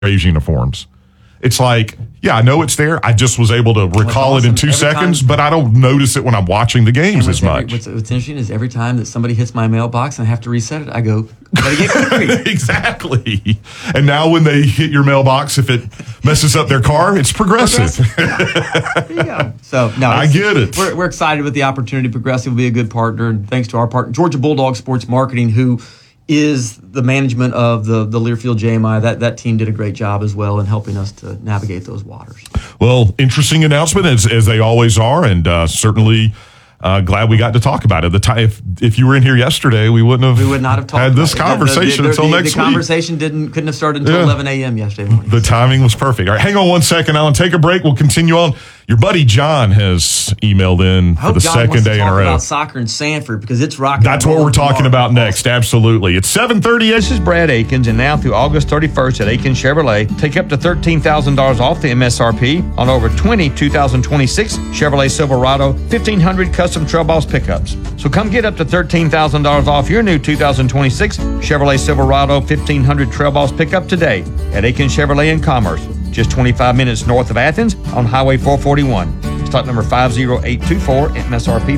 uniforms. It's like, yeah, I know it's there. I just was able to recall it in 2 seconds, but I don't notice it when I'm watching the games as much. What's interesting is every time that somebody hits my mailbox and I have to reset it, I go, gotta get quick. Exactly. And now when they hit your mailbox, if it messes up their car, it's Progressive. There you go. So, no, I get it. We're excited with the opportunity. Progressive will be a good partner. And thanks to our partner, Georgia Bulldog Sports Marketing, who is the management of the Learfield JMI. That team did a great job as well in helping us to navigate those waters. Well, interesting announcement as they always are, and certainly glad we got to talk about it. If you were in here yesterday, we would not have had this conversation until next week. The conversation couldn't have started until 11 a.m. yesterday morning. The timing was perfect. All right, hang on 1 second, Alan. Take a break. We'll continue on. Your buddy John has emailed in for the second day in a row. About soccer in Sanford because it's rocking. That's what we're talking about next. Absolutely. It's 7:30. This is Brad Akins, and now through August 31st at Akins Chevrolet, take up to $13,000 off the MSRP on over 20 2026 Chevrolet Silverado 1500 custom Trail Boss pickups. So come get up to $13,000 off your new 2026 Chevrolet Silverado 1500 Trail Boss pickup today at Akins Chevrolet in Commerce, just 25 minutes north of Athens on Highway 441. Stock number 50824, MSRP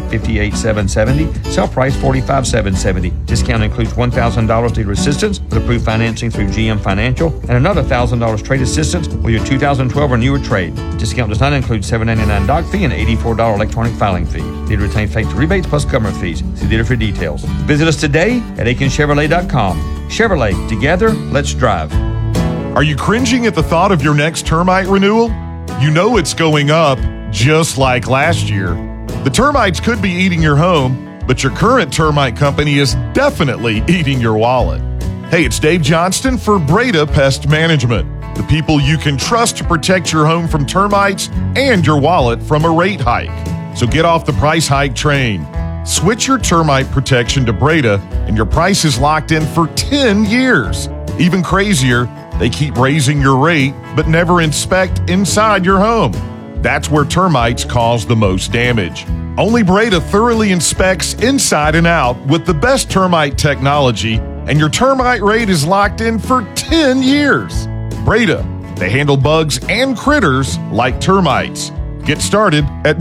58770, sell price 45770. Discount includes $1,000 dealer assistance with approved financing through GM Financial and another $1,000 trade assistance with your 2012 or newer trade. Discount does not include $7.99 doc fee and $84 electronic filing fee. Dealer retains factory rebates plus government fees. See dealer for details. Visit us today at AkinsChevrolet.com. Chevrolet, together, let's drive. Are you cringing at the thought of your next termite renewal? You know it's going up, just like last year. The termites could be eating your home, but your current termite company is definitely eating your wallet. Hey, it's Dave Johnston for Breda Pest Management, the people you can trust to protect your home from termites and your wallet from a rate hike. So get off the price hike train. Switch your termite protection to Breda, and your price is locked in for 10 years. Even crazier, they keep raising your rate, but never inspect inside your home. That's where termites cause the most damage. Only Breda thoroughly inspects inside and out with the best termite technology, and your termite rate is locked in for 10 years. Breda, they handle bugs and critters like termites. Get started at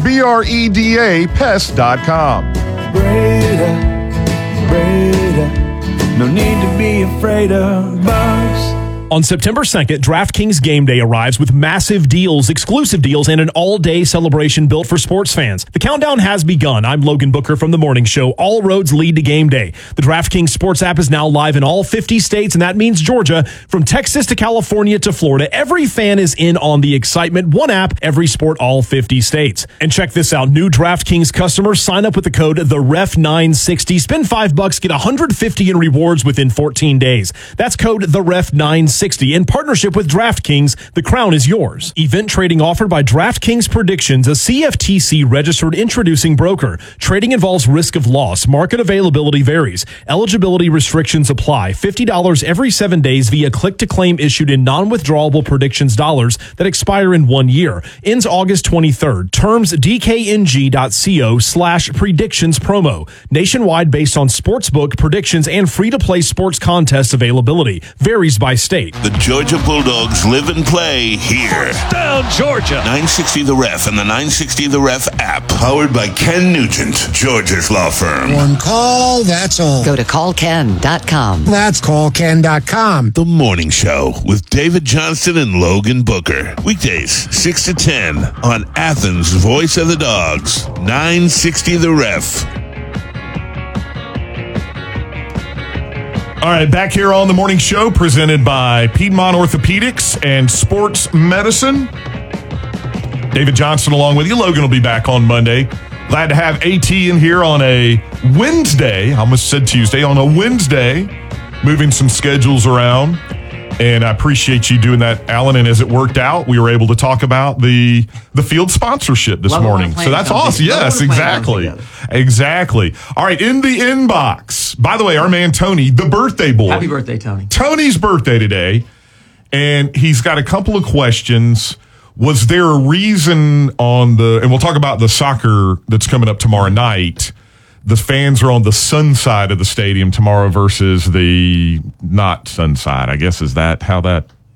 BREDAPest.com. Breda, no need to be afraid of bugs. On September 2nd, DraftKings Game Day arrives with massive deals, exclusive deals, and an all-day celebration built for sports fans. The countdown has begun. I'm Logan Booker from The Morning Show. All roads lead to Game Day. The DraftKings Sports app is now live in all 50 states, and that means Georgia. From Texas to California to Florida, every fan is in on the excitement. One app, every sport, all 50 states. And check this out. New DraftKings customers sign up with the code TheRef960. Spend $5, get $150 in rewards within 14 days. That's code TheRef960. In partnership with DraftKings, the crown is yours. Event trading offered by DraftKings Predictions, a CFTC registered introducing broker. Trading involves risk of loss. Market availability varies. Eligibility restrictions apply. $50 every 7 days via click-to-claim issued in non-withdrawable predictions dollars that expire in 1 year. Ends August 23rd. Terms dkng.co/predictions promo. Nationwide based on sportsbook predictions and free-to-play sports contest availability. Varies by state. The Georgia Bulldogs live and play here. Down Georgia. 960 The Ref and the 960 The Ref app. Powered by Ken Nugent, Georgia's law firm. One call, that's all. Go to callken.com. That's callken.com. The Morning Show with David Johnston and Logan Booker. Weekdays, 6 to 10 on Athens' Voice of the Dogs. 960 The Ref. All right, back here on The Morning Show, presented by Piedmont Orthopedics and Sports Medicine. David Johnston along with you. Logan will be back on Monday. Glad to have AT in here on a Wednesday. I almost said Tuesday. On a Wednesday, moving some schedules around. And I appreciate you doing that, Alan. And as it worked out, we were able to talk about the field sponsorship this morning. So that's awesome. Yes, exactly. Exactly. All right, in the inbox. By the way, our man Tony, the birthday boy. Happy birthday, Tony. Tony's birthday today. And he's got a couple of questions. Was there a reason and we'll talk about the soccer that's coming up tomorrow night. The fans are on the sun side of the stadium tomorrow versus the not sun side. I guess, is that how that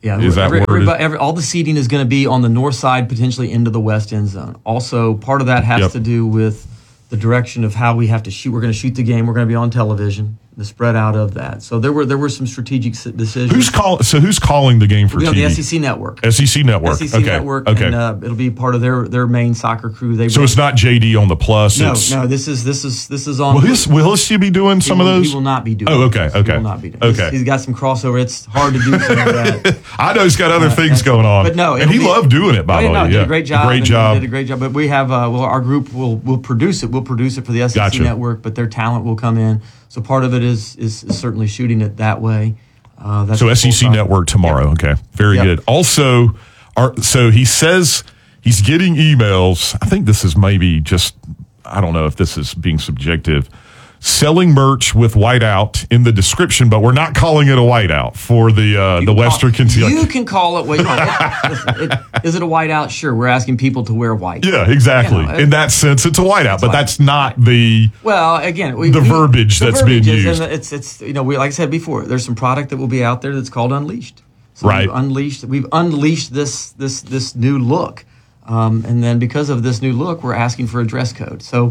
Yeah, Is that worded? all the seating is going to be on the north side, potentially into the west end zone. Also, part of that has to do with the direction of how we have to shoot. We're going to shoot the game. We're going to be on television. The spread out of that. So there were some strategic decisions. Who's calling the game for TV? The SEC Network. SEC Network. SEC Network. Okay. And it'll be part of their main soccer crew. So it's not JD on the Plus. No. This is on. Will he be doing some of those? He will not be doing. Oh, okay. He will not be doing. Okay. He's got some crossover. It's hard to do some of that. I know he's got other things going on. But no, and he loved doing it. By the way, he did a great job. Great job. He did a great job. But we have our group will produce it. We'll produce it for the SEC Network. But their talent will come in. So part of it is certainly shooting it that way. That's so SEC Network tomorrow. Yep. Okay, very good. Also, so he says he's getting emails. I think this is maybe just, I don't know if this is being subjective. Selling merch with whiteout in the description, but we're not calling it a whiteout for the Western Kentucky. You can call it what you want. Is it a whiteout? Sure. We're asking people to wear white. Yeah, exactly. In that sense, it's a whiteout, but that's not the verbiage that's being used. And it's like I said before, there's some product that will be out there that's called Unleashed. So right. We've unleashed this new look, and then because of this new look, we're asking for a dress code. So.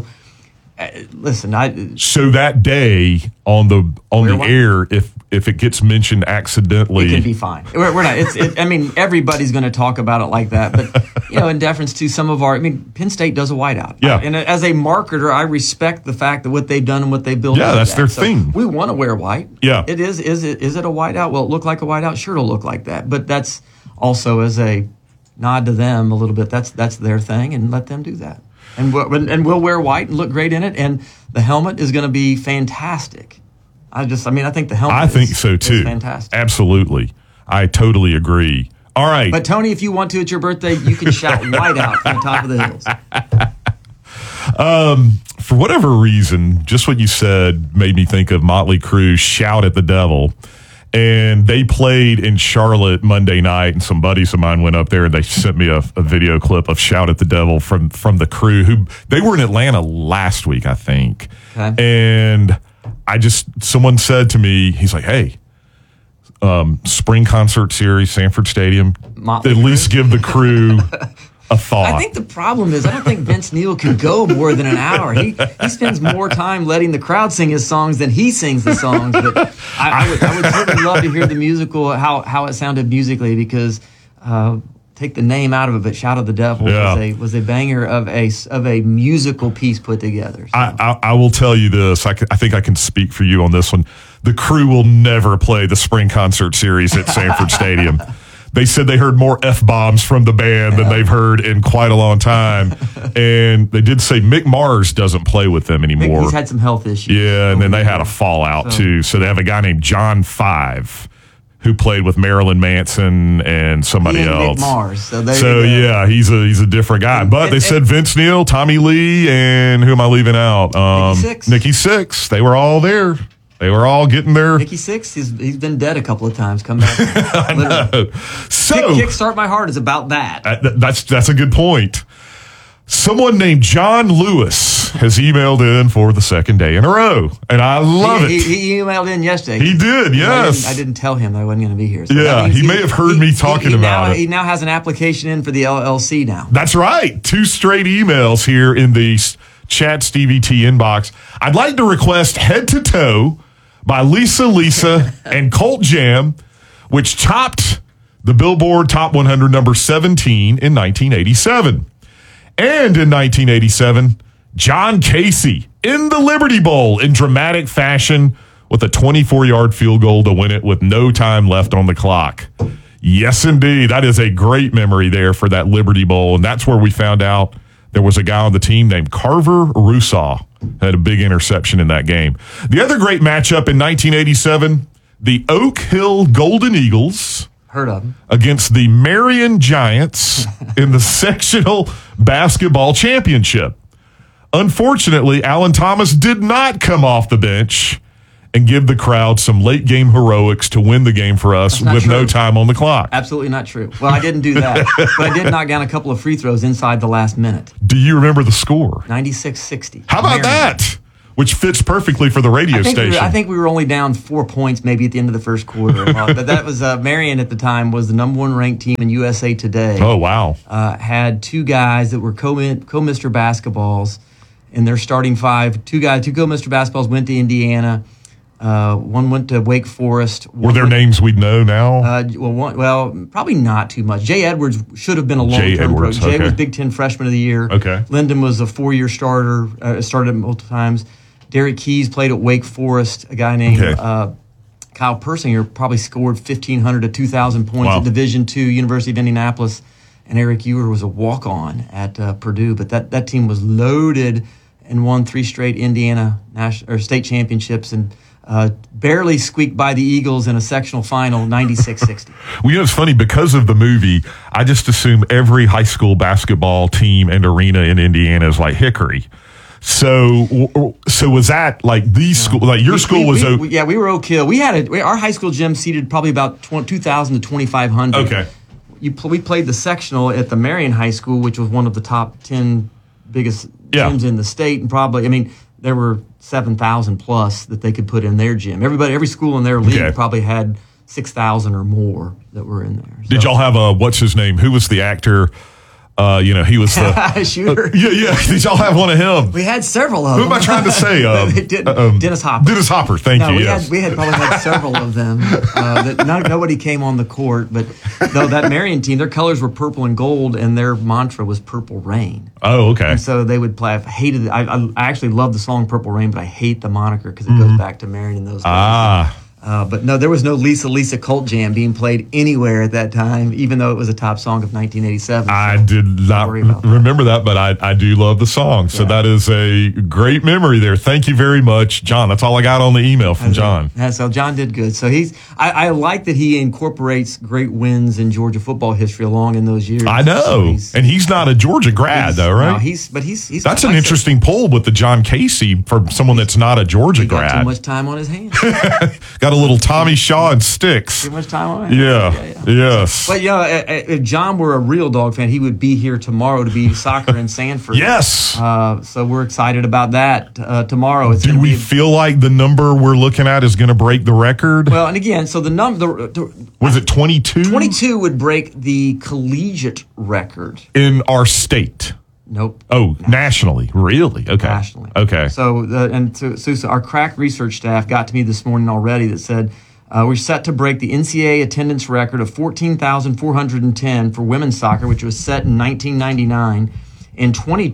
Listen, so that day on the air, if it gets mentioned accidentally, it can be fine. We're not. I mean, everybody's going to talk about it like that, but in deference to some of our, Penn State does a whiteout. Yeah. And as a marketer, I respect the fact that what they've done and what they built. Yeah, that's their thing. We want to wear white. Yeah. It is. Is it a whiteout? Well, it look like a whiteout. Sure, it'll look like that. But that's also as a nod to them a little bit. That's their thing, and let them do that. And we'll wear white and look great in it, and the helmet is going to be fantastic. I think the helmet. I think so too. Is fantastic. Absolutely, I totally agree. All right, but Tony, if you want to at your birthday, you can shout white out from the top of the hills. For whatever reason, just what you said made me think of Motley Crue's "Shout at the Devil." And they played in Charlotte Monday night, and some buddies of mine went up there and they sent me a video clip of "Shout at the Devil" from the Crew, who they were in Atlanta last week, I think. Okay. And someone said to me, he's like, "Hey, spring concert series, Sanford Stadium, Motley at least give the Crew a thought." I think the problem is I don't think Vince Neil can go more than an hour. He spends more time letting the crowd sing his songs than he sings the songs. But I would certainly love to hear the musical, how it sounded musically, because take the name out of it, "Shout at the Devil" was a banger of a musical piece put together. So. I will tell you this. I think I can speak for you on this one. The Crew will never play the spring concert series at Sanford Stadium. They said they heard more F-bombs from the band than they've heard in quite a long time. And they did say Mick Mars doesn't play with them anymore. He's had some health issues. Yeah, and then they had a fallout, too. So they have a guy named John Five who played with Marilyn Manson and somebody else. Mick Mars. So yeah, he's a different guy. But they said Vince Neil, Tommy Lee, and who am I leaving out? Nikki Sixx. They were all there. They were all getting their... Nikki Sixx, he's been dead a couple of times. Come back. I know. So, Kickstart My Heart is about that. That's a good point. Someone named John Lewis has emailed in for the second day in a row, and I love it. He emailed in yesterday. He did, yes. I didn't tell him that I wasn't going to be here. So yeah, he may have heard me talking about it. He now has an application in for the LLC now. That's right. 2 straight emails here in the Chat's DVT inbox. I'd like to request Head to Toe by Lisa and Colt Jam, which topped the Billboard Top 100 number 17 in 1987. And in 1987, John Casey in the Liberty Bowl in dramatic fashion with a 24-yard field goal to win it with no time left on the clock. Yes, indeed. That is a great memory there for that Liberty Bowl, and that's where we found out there was a guy on the team named Carver Rusaw. Had a big interception in that game. The other great matchup in 1987, the Oak Hill Golden Eagles. Heard of them. Against the Marion Giants in the sectional basketball championship. Unfortunately, Alan Thomas did not come off the bench and give the crowd some late game heroics to win the game for us with no time on the clock. Absolutely not true. Well, I didn't do that, but I did knock down a couple of free throws inside the last minute. Do you remember the score? 96-60. How about that? which fits perfectly for the radio station. I think we were only down 4 points maybe at the end of the first quarter. But that was Marion at the time was the number 1 ranked team in USA Today. Oh, wow. Had 2 guys that were co-Mr. Basketballs in their starting 5. 2 co-Mr. Basketballs went to Indiana. One went to Wake Forest. Were there names we'd know now? Probably not too much. Jay Edwards should have been a long-term pro. Jay was Big Ten Freshman of the Year. Okay. Lyndon was a 4-year starter, started multiple times. Derek Keys played at Wake Forest. A guy named Kyle Persinger probably scored 1,500 to 2,000 points at Division II, University of Indianapolis. And Eric Ewer was a walk-on at Purdue. But that team was loaded and won 3 straight Indiana state championships and barely squeaked by the Eagles in a sectional final, 96-60. Well, it's funny, because of the movie, I just assume every high school basketball team and arena in Indiana is like Hickory. So was that like these school, like your school was? We were Oak Hill. We had our high school gym seated probably about 2,000 to 2,500. Okay. We played the sectional at the Marion High School, which was one of the top 10 biggest gyms in the state, and there were 7,000 plus that they could put in their gym. Every school in their league probably had 6,000 or more that were in there. So. Did y'all have what's his name? Who was the actor? He was the shooter. Did y'all have one of him? We had several of them. Who am I trying to say? Dennis Hopper. Dennis Hopper. Thank you. We had probably had several of them. Nobody came on the court, but though that Marion team, their colors were purple and gold, and their mantra was "Purple Rain." Oh, okay. And so they would play. I hated it. I actually love the song "Purple Rain," but I hate the moniker because it goes back to Marion in those days. But no, there was no Lisa Cult Jam being played anywhere at that time, even though it was a top song of 1987. I did not remember that, but I do love the song. So that is a great memory there. Thank you very much, John. That's all I got on the email from John. Yeah, so John did good. So I like that he incorporates great wins in Georgia football history along in those years. I know. And he's not a Georgia grad, though, right? No, he's That's an interesting poll with the John Casey for someone that's not a Georgia grad. Got too much time on his hands. Got a little Tommy Shaw and Sticks. Too much time on it. Yes. But if John were a real dog fan, he would be here tomorrow to be soccer in Sanford. Yes. So we're excited about that tomorrow. Do we feel like the number we're looking at is going to break the record? Well, and again, so the number was it 22? 22 would break the collegiate record in our state. Nope. Oh, nationally. Really? Okay. Nationally. Okay. So our crack research staff got to me this morning already that said we're set to break the NCAA attendance record of 14,410 for women's soccer, which was set in 1999, and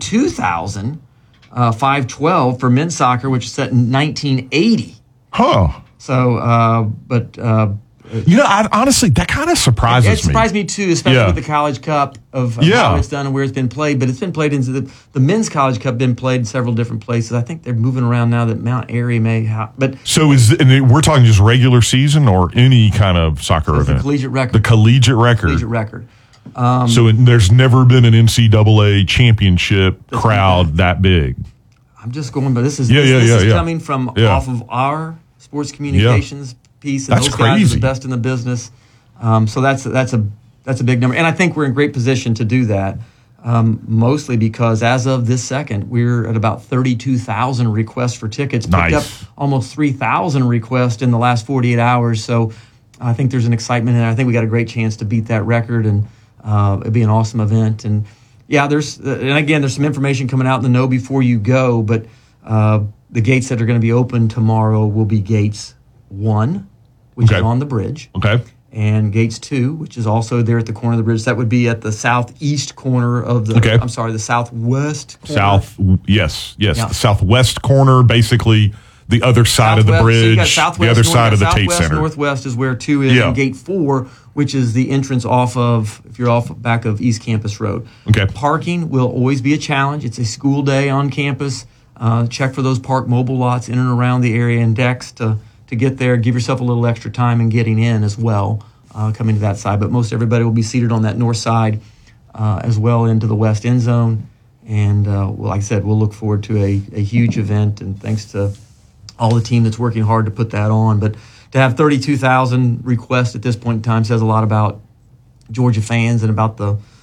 22,512 for men's soccer, which was set in 1980. Huh. So, honestly, that kind of surprises me. It surprised me too, especially with the College Cup of how it's done and where it's been played. But it's been played into the men's College Cup. Been played in several different places. I think they're moving around now that Mount Airy may have. But so we're talking just regular season or any kind of soccer event? The collegiate record. The collegiate record. Collegiate record. So there's never been an NCAA championship crowd that big. I'm just going, but this is coming from off of our sports communications piece, and that's those crazy. guys are the best in the business. So that's a big number, and I think we're in great position to do that. Mostly because as of this second, we're at about 32,000 requests for tickets. Picked up almost 3,000 requests in the last 48 hours. So I think there's an excitement, and I think we got a great chance to beat that record, and it'd be an awesome event. And there's some information coming out in the know before you go, but the gates that are going to be open tomorrow will be gates 1, which is on the bridge. Okay. And gates 2, which is also there at the corner of the bridge. That would be at the southeast corner of the. Okay. I'm sorry, the southwest corner. The southwest corner, basically the other side of the bridge, so the other side of the Tate Center. Northwest is where 2 is, and gate 4, which is the entrance if you're off back of East Campus Road. Okay. Parking will always be a challenge. It's a school day on campus. Check for those park mobile lots in and around the area and decks to get there. Give yourself a little extra time in getting in as well, coming to that side. But most everybody will be seated on that north side as well into the west end zone. And like I said, we'll look forward to a huge event, and thanks to all the team that's working hard to put that on. But to have 32,000 requests at this point in time says a lot about Georgia fans and about the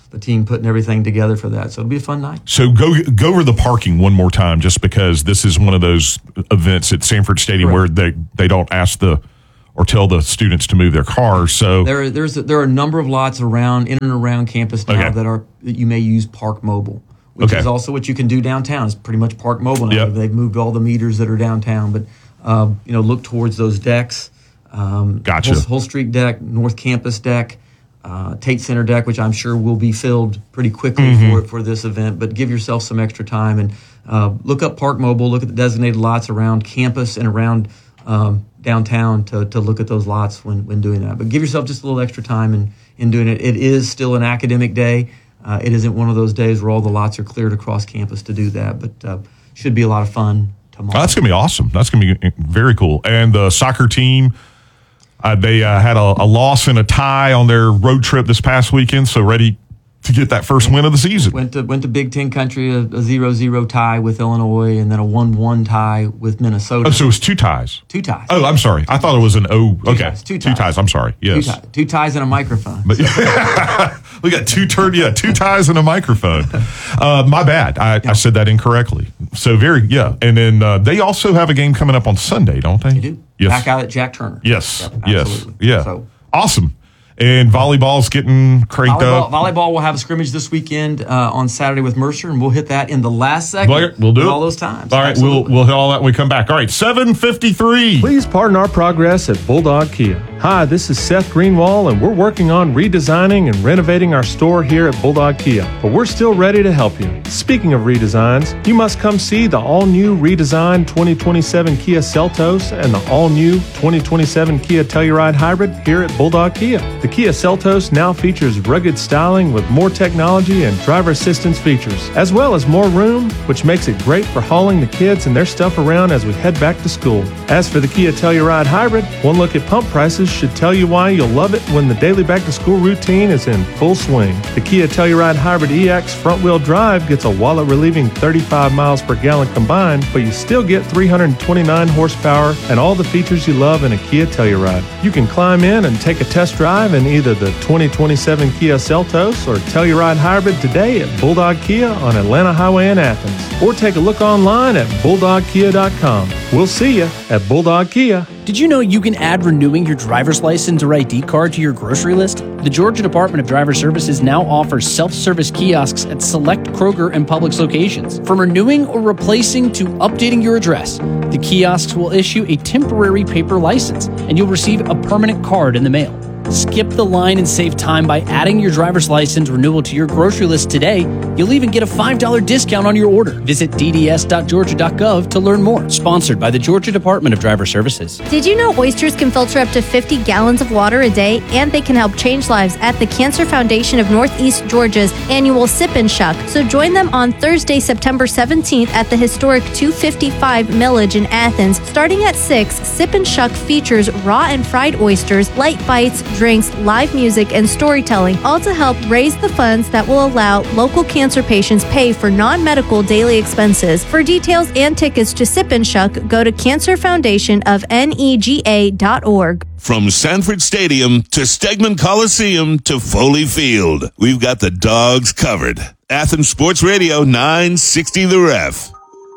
the team putting everything together for that. So it'll be a fun night. So go over the parking one more time, just because this is one of those events at Sanford Stadium where they don't ask or tell the students to move their cars. So there are a number of lots around in and around campus now that you may use Park Mobile, which is also what you can do downtown. It's pretty much Park Mobile now. Yep. They've moved all the meters that are downtown, but look towards those decks. Gotcha. Hull Street deck, North Campus deck, Tate Center deck, which I'm sure will be filled pretty quickly for this event. But give yourself some extra time and look up Park Mobile. Look at the designated lots around campus and around downtown to look at those lots when doing that. But give yourself just a little extra time in doing it. It is still an academic day. It isn't one of those days where all the lots are cleared across campus to do that, but should be a lot of fun tomorrow. Oh, that's going to be awesome. That's going to be very cool. And the soccer team, they had a loss and a tie on their road trip this past weekend, so ready to get that first win of the season. Went to Big Ten country, a 0-0 tie with Illinois, and then a 1-1 tie with Minnesota. Oh, so it was 2 ties. 2 ties. Oh, I'm sorry. I thought it was an O. Okay. Two Two ties. I'm sorry. Yes. 2 ties and a microphone. We got 2 ties and a microphone. My bad. I said that incorrectly. So and then they also have a game coming up on Sunday, don't they? They do. Yes. Back out at Jack Turner. Yes. Yep, yes. absolutely. Yeah. So, awesome. And volleyball's getting cranked up. Volleyball will have a scrimmage this weekend on Saturday with Mercer, and we'll hit that in the last segment. We'll do it all those times. All right, Absolutely. we'll hit all that when we come back. All right, 7:53. Please pardon our progress at Bulldog Kia. Hi, this is Seth Greenwall, and we're working on redesigning and renovating our store here at Bulldog Kia, but we're still ready to help you. Speaking of redesigns, you must come see the all-new redesigned 2027 Kia Seltos and the all-new 2027 Kia Telluride Hybrid here at Bulldog Kia. The Kia Seltos now features rugged styling with more technology and driver assistance features, as well as more room, which makes it great for hauling the kids and their stuff around as we head back to school. As for the Kia Telluride Hybrid, one look at pump prices should tell you why you'll love it when the daily back-to-school routine is in full swing. The Kia Telluride Hybrid EX front-wheel drive gets a wallet-relieving 35 miles per gallon combined, but you still get 329 horsepower and all the features you love in a Kia Telluride. You can climb in and take a test drive in either the 2027 Kia Seltos or Telluride Hybrid today at Bulldog Kia on Atlanta Highway in Athens, or take a look online at bulldogkia.com. We'll see you at Bulldog Kia. Did you know you can add renewing your driver's license or ID card to your grocery list? The Georgia Department of Driver Services now offers self-service kiosks at select Kroger and Publix locations. From renewing or replacing to updating your address, the kiosks will issue a temporary paper license, and you'll receive a permanent card in the mail. Skip the line and save time by adding your driver's license renewal to your grocery list today. You'll even get a $5 discount on your order. Visit dds.georgia.gov to learn more. Sponsored by the Georgia Department of Driver Services. Did you know oysters can filter up to 50 gallons of water a day, and they can help change lives at the Cancer Foundation of Northeast Georgia's annual Sip and Shuck? So join them on Thursday, September 17th at the historic 255 Millage in Athens. Starting at 6, Sip and Shuck features raw and fried oysters, light bites, drinks, live music, and storytelling, all to help raise the funds that will allow local cancer patients pay for non-medical daily expenses. For details and tickets to Sip and Shuck, go to cancerfoundationofnega.org. From Sanford Stadium to Stegman Coliseum to Foley Field, we've got the dogs covered. Athens Sports Radio 960 The Ref.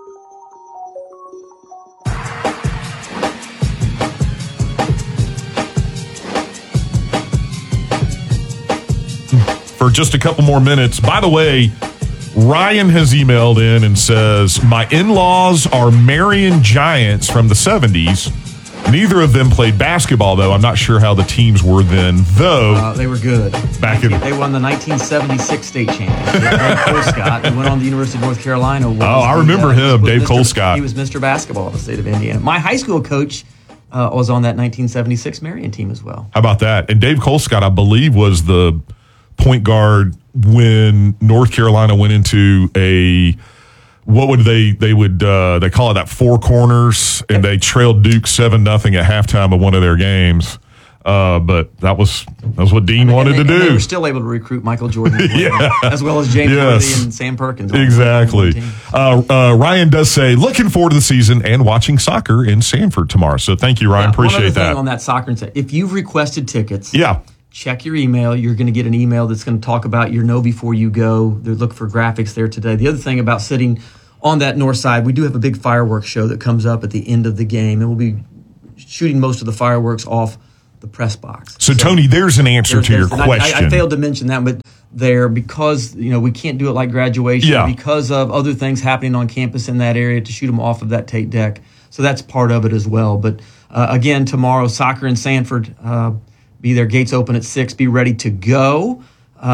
For just a couple more minutes. By the way, Ryan has emailed in and says, my in-laws are Marion Giants from the 70s. Neither of them played basketball, though. I'm not sure how the teams were then, though. They were good. They won the 1976 state championship. Dave Colescott, who went on to the University of North Carolina. I remember him, Dave Colescott. He was Mr. Basketball of the state of Indiana. My high school coach was on that 1976 Marion team as well. How about that? And Dave Colescott, I believe, was the point guard when North Carolina went into they call it that four corners, and they trailed Duke 7-0 at halftime of one of their games. But that was what Dean wanted to do. They were still able to recruit Michael Jordan as well as James Worthy and Sam Perkins. Exactly. Ryan does say, looking forward to the season and watching soccer in Sanford tomorrow. So thank you, Ryan. Appreciate that. On that soccer, if you've requested tickets, check your email. You're going to get an email that's going to talk about your know before you go. Look for graphics there today. The other thing about sitting on that north side, we do have a big fireworks show that comes up at the end of the game, and we'll be shooting most of the fireworks off the press box. So Tony, there's an answer to your question. I failed to mention that, but because we can't do it like graduation because of other things happening on campus in that area to shoot them off of that Tate deck. So that's part of it as well. But again, tomorrow, soccer in Sanford. Be there. Gates open at 6. Be ready to go.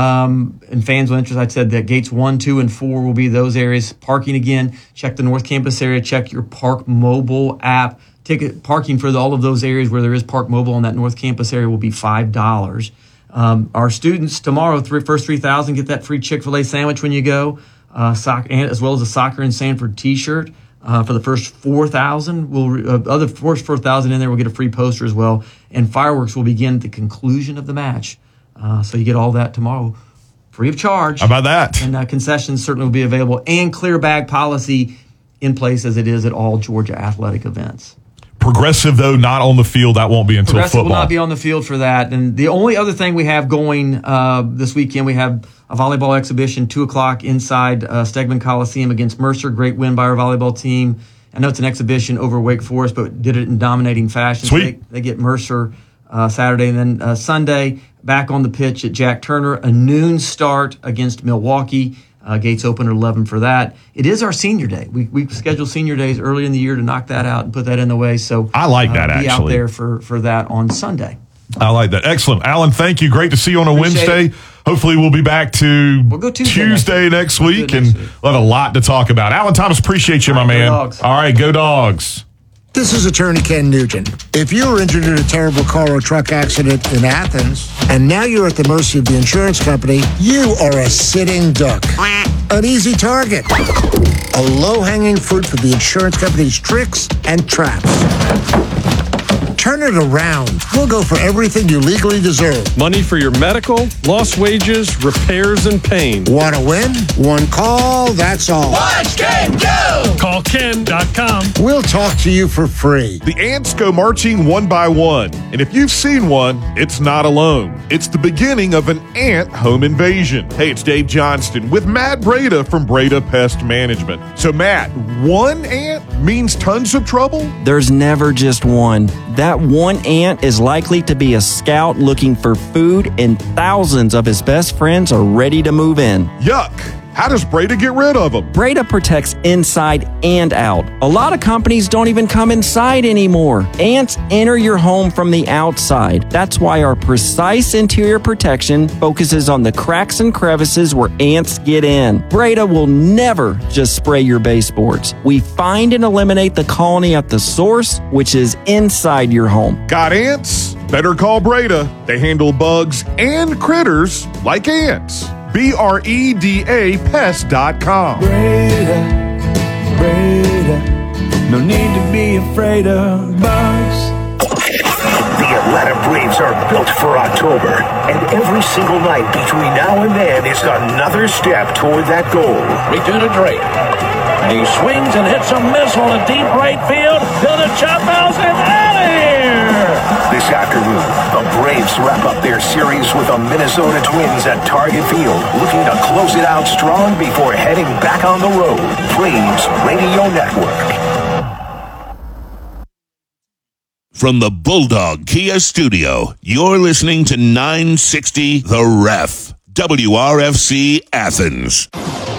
And fans with interest, I said that gates 1, 2, and 4 will be those areas. Parking again. Check the North Campus area. Check your Park Mobile app. Ticket parking for all of those areas where there is Park Mobile on that North Campus area will be $5. Our students tomorrow, first 3,000 get that free Chick-fil-A sandwich when you go, as well as a Soccer in Sanford T-shirt. For the first 4,000, other first 4,000 in there will get a free poster as well. And fireworks will begin at the conclusion of the match. So you get all that tomorrow, free of charge. How about that? And concessions certainly will be available, and clear bag policy in place as it is at all Georgia athletic events. Progressive, though, not on the field. That won't be until Progressive football. Will not be on the field for that. And the only other thing we have going this weekend, we have a volleyball exhibition, 2 o'clock inside Stegman Coliseum against Mercer. Great win by our volleyball team. I know it's an exhibition over Wake Forest, but did it in dominating fashion. Sweet. So they get Mercer Saturday. And then Sunday, back on the pitch at Jack Turner, a noon start against Milwaukee. Gates open at 11 for that. It is our senior day. We schedule senior days early in the year to knock that out and put that in the way. So I like that, be actually. out there for that on Sunday. I like that. Excellent. Alan, thank you. Great to see you on a Wednesday. It. Hopefully we'll be back to go Tuesday next week, and we'll have a lot to talk about. Alan Thomas, appreciate you, my man. All right, go Dogs. This is Attorney Ken Nugent. If you were injured in a terrible car or truck accident in Athens, and now you're at the mercy of the insurance company, you are a sitting duck. An easy target. A low-hanging fruit for the insurance company's tricks and traps. Turn it around. We'll go for everything you legally deserve. Money for your medical, lost wages, repairs, and pain. Want to win? One call, that's all. Watch Ken go! Call Ken.com. We'll talk to you for free. The ants go marching one by one, and if you've seen one, it's not alone. It's the beginning of an ant home invasion. Hey, it's Dave Johnston with Matt Breda from Breda Pest Management. So, Matt, one ant means tons of trouble? There's never just one. That one ant is likely to be a scout looking for food, and thousands of his best friends are ready to move in. Yuck! How does Breda get rid of them? Breda protects inside and out. A lot of companies don't even come inside anymore. Ants enter your home from the outside. That's why our precise interior protection focuses on the cracks and crevices where ants get in. Breda will never just spray your baseboards. We find and eliminate the colony at the source, which is inside your home. Got ants? Better call Breda. They handle bugs and critters like ants. BREDA Pest.com. Breda, no need to be afraid of bugs. The Atlanta Braves are built for October, and every single night between now and then is another step toward that goal. 3-2 to Drake. And he swings and hits a missile in deep right field. To the chop house and out of here! This afternoon, the Braves wrap up their series with the Minnesota Twins at Target Field, looking to close it out strong before heading back on the road. Braves Radio Network. From the Bulldog Kia Studio, you're listening to 960 The Ref, WRFC Athens.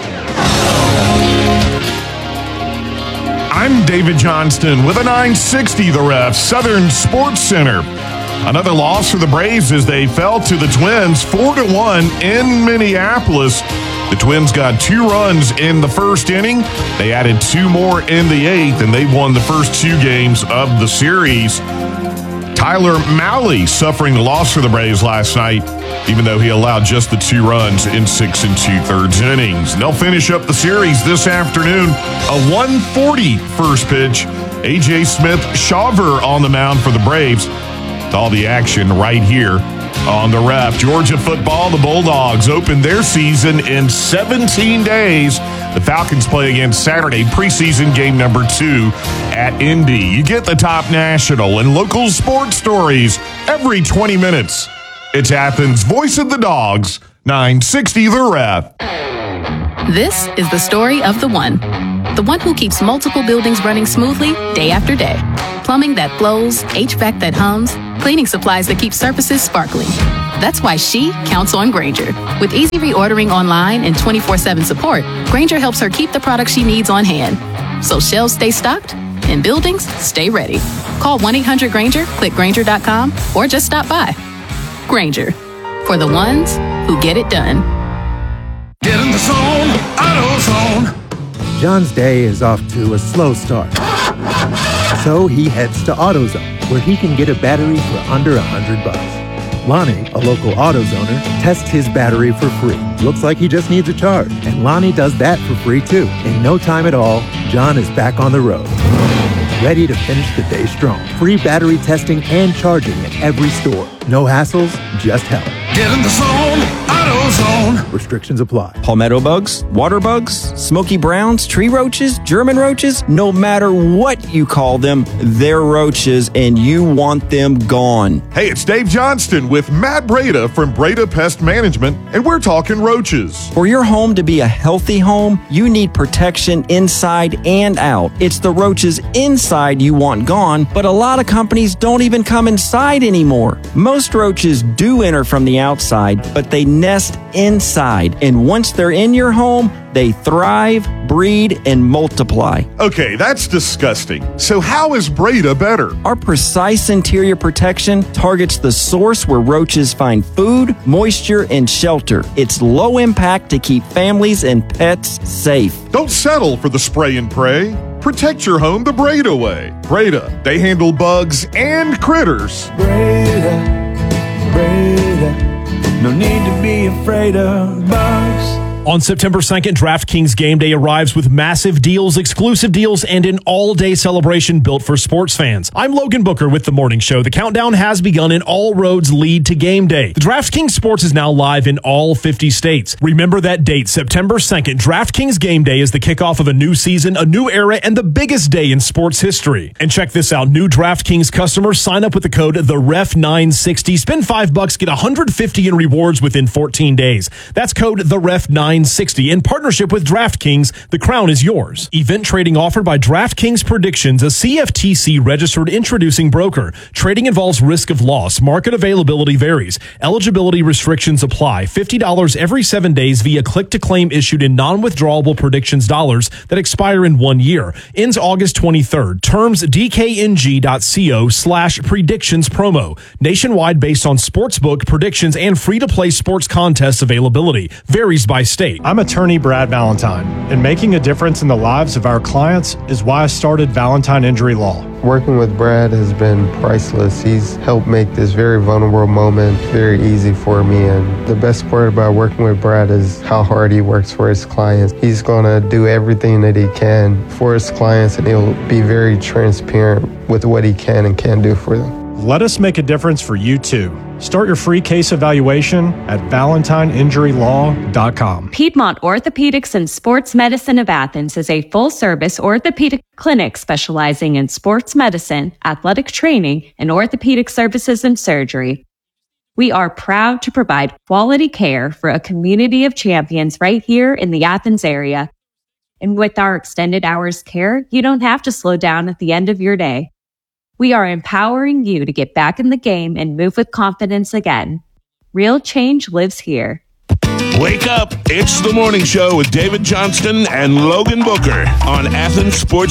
I'm David Johnston with a 960 The Ref, Southern Sports Center. Another loss for the Braves as they fell to the Twins 4-1 in Minneapolis. The Twins got 2 runs in the first inning. They added 2 more in the 8th, and they won the first 2 games of the series. Tyler Mahle suffering the loss for the Braves last night, even though he allowed just the 2 runs in 6 2/3 innings. And they'll finish up the series this afternoon. A 1:40 first pitch. A.J. Smith-Shawver on the mound for the Braves. With all the action right here on the Ref. Georgia football, the Bulldogs opened their season in 17 days. The Falcons play again Saturday, preseason game number 2 at Indy. You get the top national and local sports stories every 20 minutes It's Athens' voice of the Dogs, 960 The Ref. This is the story of the one who keeps multiple buildings running smoothly day after day. Plumbing that flows, HVAC that hums, cleaning supplies that keep surfaces sparkling. That's why she counts on Grainger. With easy reordering online and 24/7 support, Grainger helps her keep the products she needs on hand. So shelves stay stocked and buildings stay ready. Call 1-800-GRAINGER, click Grainger.com, or just stop by. Grainger, for the ones who get it done. Get in the zone, AutoZone. John's day is off to a slow start. So he heads to AutoZone, where he can get a battery for under $100. Lonnie, a local AutoZoner, tests his battery for free. Looks like he just needs a charge, and Lonnie does that for free too. In no time at all, John is back on the road, ready to finish the day strong. Free battery testing and charging at every store. No hassles, just help. Get in the zone, AutoZone. Restrictions apply. Palmetto bugs, water bugs, smoky browns, tree roaches, German roaches, no matter what you call them, they're roaches and you want them gone. Hey, it's Dave Johnston with Matt Breda from Breda Pest Management, and we're talking roaches. For your home to be a healthy home, you need protection inside and out. It's the roaches inside you want gone, but a lot of companies don't even come inside anymore. Most roaches do enter from the outside, but they nest inside. And once they're in your home, they thrive, breed, and multiply. Okay, that's disgusting. So how is Breda better? Our precise interior protection targets the source where roaches find food, moisture, and shelter. It's low impact to keep families and pets safe. Don't settle for the spray and pray. Protect your home the Breda way. Breda, they handle bugs and critters. Breda, no need to be afraid of bugs. On September 2nd, DraftKings Game Day arrives with massive deals, exclusive deals, and an all-day celebration built for sports fans. I'm Logan Booker with The Morning Show. The countdown has begun and all roads lead to Game Day. The DraftKings Sports is now live in all 50 states. Remember that date, September 2nd. DraftKings Game Day is the kickoff of a new season, a new era, and the biggest day in sports history. And check this out. New DraftKings customers sign up with the code TheRef960. Spend $5, get $150 in rewards within 14 days. That's code TheRef960. In partnership with DraftKings, the crown is yours. Event trading offered by DraftKings Predictions, a CFTC registered introducing broker. Trading involves risk of loss. Market availability varies. Eligibility restrictions apply. $50 every 7 days via click-to-claim issued in non-withdrawable predictions dollars that expire in 1 year. Ends August 23rd. Terms dkng.co/predictions promo. Nationwide based on sportsbook predictions and free-to-play sports contests availability. Varies by state. I'm attorney Brad Valentine, and making a difference in the lives of our clients is why I started Valentine Injury Law. Working with Brad has been priceless. He's helped make this very vulnerable moment very easy for me, and the best part about working with Brad is how hard he works for his clients. He's going to do everything that he can for his clients, and he'll be very transparent with what he can and can't do for them. Let us make a difference for you too. Start your free case evaluation at ValentineInjuryLaw.com. Piedmont Orthopedics and Sports Medicine of Athens is a full-service orthopedic clinic specializing in sports medicine, athletic training, and orthopedic services and surgery. We are proud to provide quality care for a community of champions right here in the Athens area. And with our extended hours care, you don't have to slow down at the end of your day. We are empowering you to get back in the game and move with confidence again. Real change lives here. Wake up. It's The Morning Show with David Johnston and Logan Booker on Athens Sports